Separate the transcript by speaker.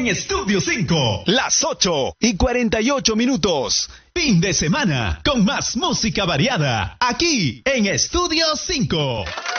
Speaker 1: Estudio 5, las 8:48. Fin de semana con más música variada aquí en Estudio 5.